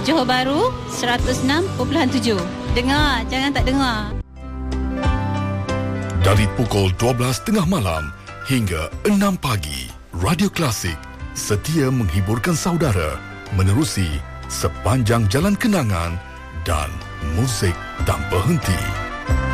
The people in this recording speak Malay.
Johor Bahru 106.7. Dengar, jangan tak dengar. Dari pukul 12 tengah malam hingga 6 pagi, Radio Klasik setia menghiburkan saudara menerusi sepanjang jalan kenangan dan muzik tanpa henti.